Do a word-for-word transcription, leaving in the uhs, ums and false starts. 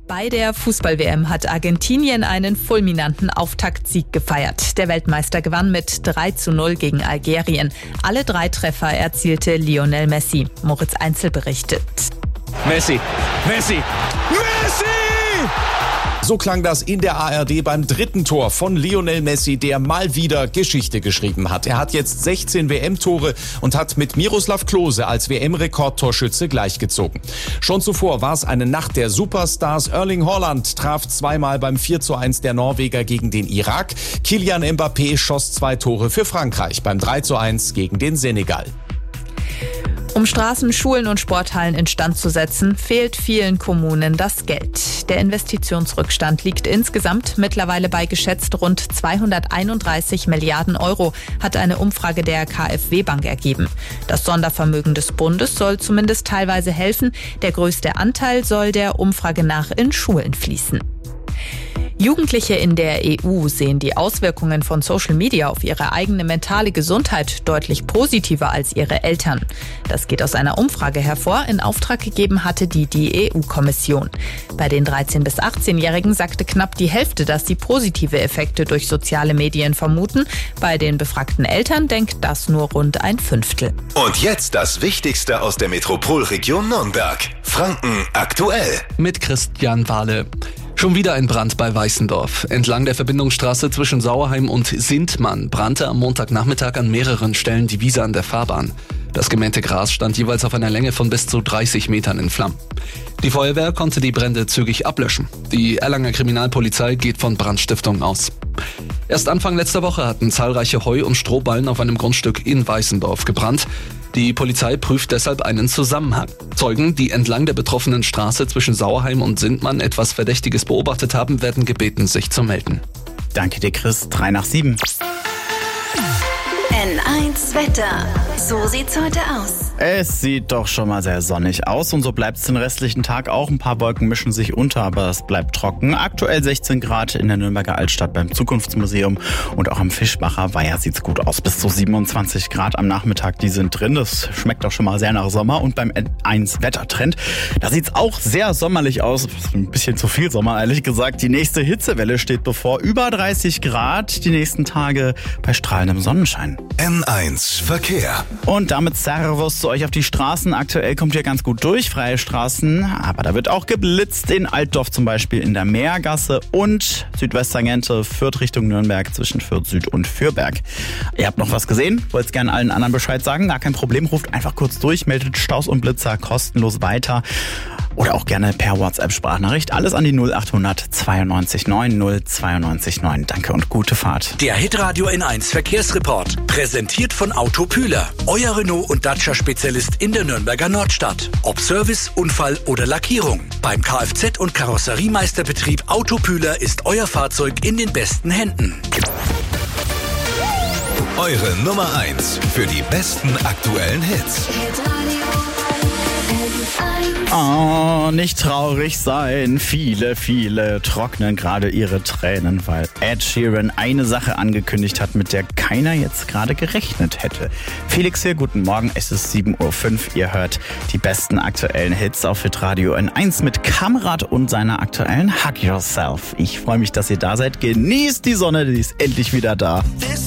Bei der Fußball-W M hat Argentinien einen fulminanten Auftaktsieg gefeiert. Der Weltmeister gewann mit drei zu null gegen Algerien. Alle drei Treffer erzielte Lionel Messi. Moritz Einzel berichtet. Messi, Messi, Messi! So klang das in der A R D beim dritten Tor von Lionel Messi, der mal wieder Geschichte geschrieben hat. Er hat jetzt sechzehn W M-Tore und hat mit Miroslav Klose als W M-Rekordtorschütze gleichgezogen. Schon zuvor war es eine Nacht der Superstars. Erling Haaland traf zweimal beim vier zu eins der Norweger gegen den Irak. Kylian Mbappé schoss zwei Tore für Frankreich beim drei zu eins gegen den Senegal. Um Straßen, Schulen und Sporthallen instand zu setzen, fehlt vielen Kommunen das Geld. Der Investitionsrückstand liegt insgesamt mittlerweile bei geschätzt rund zweihunderteinunddreißig Milliarden Euro, hat eine Umfrage der KfW-Bank ergeben. Das Sondervermögen des Bundes soll zumindest teilweise helfen. Der größte Anteil soll der Umfrage nach in Schulen fließen. Jugendliche in der E U sehen die Auswirkungen von Social Media auf ihre eigene mentale Gesundheit deutlich positiver als ihre Eltern. Das geht aus einer Umfrage hervor, in Auftrag gegeben hatte die die E U-Kommission. Bei den dreizehn- bis achtzehnjährigen sagte knapp die Hälfte, dass sie positive Effekte durch soziale Medien vermuten. Bei den befragten Eltern denkt das nur rund ein Fünftel. Und jetzt das Wichtigste aus der Metropolregion Nürnberg. Franken aktuell. Mit Christian Wahle. Schon wieder ein Brand bei Weißendorf. Entlang der Verbindungsstraße zwischen Sauerheim und Sintmann brannte am Montagnachmittag an mehreren Stellen die Wiese an der Fahrbahn. Das gemähte Gras stand jeweils auf einer Länge von bis zu dreißig Metern in Flammen. Die Feuerwehr konnte die Brände zügig ablöschen. Die Erlanger Kriminalpolizei geht von Brandstiftung aus. Erst Anfang letzter Woche hatten zahlreiche Heu- und Strohballen auf einem Grundstück in Weißendorf gebrannt. Die Polizei prüft deshalb einen Zusammenhang. Zeugen, die entlang der betroffenen Straße zwischen Sauerheim und Sintmann etwas Verdächtiges beobachtet haben, werden gebeten, sich zu melden. Danke dir, Chris. Drei nach sieben. N eins Wetter. So sieht's heute aus. Es sieht doch schon mal sehr sonnig aus und so bleibt es den restlichen Tag auch. Ein paar Wolken mischen sich unter, aber es bleibt trocken. Aktuell sechzehn Grad in der Nürnberger Altstadt beim Zukunftsmuseum und auch am Fischbacher Weiher sieht's gut aus. Bis zu siebenundzwanzig Grad am Nachmittag, die sind drin. Das schmeckt doch schon mal sehr nach Sommer. Und beim N eins Wettertrend, da sieht's auch sehr sommerlich aus. Ein bisschen zu viel Sommer, ehrlich gesagt. Die nächste Hitzewelle steht bevor. Über dreißig Grad die nächsten Tage bei strahlendem Sonnenschein. N eins Verkehr. Und damit Servus zu euch auf die Straßen. Aktuell kommt ihr ganz gut durch, freie Straßen. Aber da wird auch geblitzt in Altdorf zum Beispiel in der Meergasse und Südwesttangente Fürth Richtung Nürnberg zwischen Fürth Süd und Fürberg. Ihr habt noch was gesehen? Wollt gerne allen anderen Bescheid sagen? Gar kein Problem, ruft einfach kurz durch, meldet Staus und Blitzer kostenlos weiter. Oder auch gerne per WhatsApp-Sprachnachricht. Alles an die null achthundert zweiundneunzig neun null zweiundneunzig neun. Danke und gute Fahrt. Der Hitradio N eins Verkehrsreport. Präsentiert von Auto Pühler. Euer Renault- und Dacia-Spezialist in der Nürnberger Nordstadt. Ob Service, Unfall oder Lackierung. Beim Kfz- und Karosseriemeisterbetrieb Auto Pühler ist euer Fahrzeug in den besten Händen. Eure Nummer eins für die besten aktuellen Hits. Oh, nicht traurig sein. Viele, viele trocknen gerade ihre Tränen, weil Ed Sheeran eine Sache angekündigt hat, mit der keiner jetzt gerade gerechnet hätte. Felix hier, guten Morgen. Es ist sieben Uhr fünf. Ihr hört die besten aktuellen Hits auf Hitradio N eins mit Kamrat und seiner aktuellen Hug Yourself. Ich freue mich, dass ihr da seid. Genießt die Sonne, die ist endlich wieder da.